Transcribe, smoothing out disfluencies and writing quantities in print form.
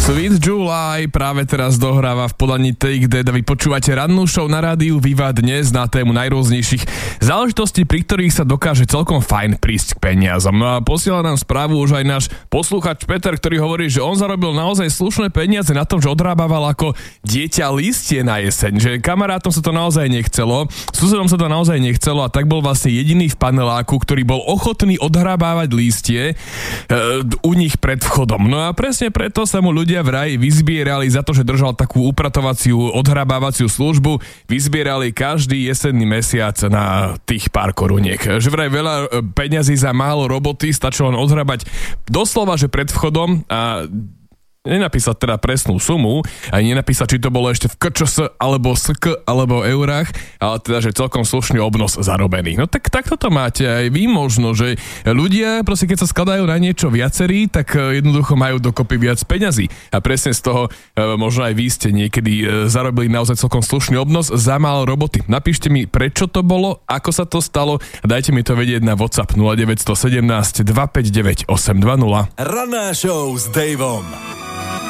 Sweet July práve teraz dohráva v podaní Take That. Vy počúvate rannú show na rádiu Viva dnes na tému najrôznejších záležitostí, pri ktorých sa dokáže celkom fajn prísť k peniazom. No a posiela nám správu už aj náš posluchač Peter, ktorý hovorí, že on zarobil naozaj slušné peniaze na tom, že odrábával ako dieťa listie na jeseň, že kamarátom sa to naozaj nechcelo, susedom sa to naozaj nechcelo a tak bol vlastne jediný v paneláku, ktorý bol ochotný odhrabávať lístie u nich pred vchodom. No a presne preto sa mu ľudia vraj vyzbierali za to, že držal takú upratovaciu, odhrabávaciu službu, vyzbierali každý jesenný mesiac na tých pár koruniek. Že vraj veľa peňazí za málo roboty, stačilo len odhrabať doslova, že pred vchodom a nenapísať teda presnú sumu, aj nenapísať, či to bolo ešte v KČS, alebo SK, alebo eurách, ale teda, že celkom slušný obnos zarobený. No tak takto to máte aj vy možno, že ľudia, proste keď sa skladajú na niečo viacerí, tak jednoducho majú dokopy viac peňazí. A presne z toho možno aj vy ste niekedy zarobili naozaj celkom slušný obnos za málo roboty. Napíšte mi, prečo to bolo, ako sa to stalo a dajte mi to vedieť na WhatsApp 0917 259 820. Ranná show s Daveom.